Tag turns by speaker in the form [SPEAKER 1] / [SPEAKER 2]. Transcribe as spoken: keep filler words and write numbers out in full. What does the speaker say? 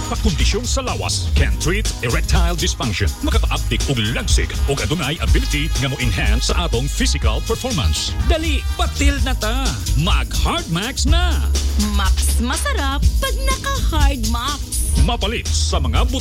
[SPEAKER 1] nagpakondisyon sa lawas can treat erectile dysfunction. Makaka-uptick og lagsig og adunay ability nga mo-enhance sa atong physical performance. Dali, patil na ta. Mag-Hard Max na.
[SPEAKER 2] Max masarap pag naka-Hard Max.
[SPEAKER 1] Mapalit sa mga